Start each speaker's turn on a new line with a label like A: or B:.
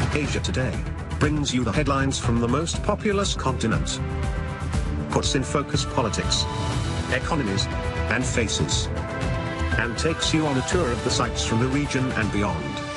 A: Asia Today brings you the headlines from the most populous continent. Puts in focus politics, economies, and faces. And takes you on a tour of the sights from the region and beyond.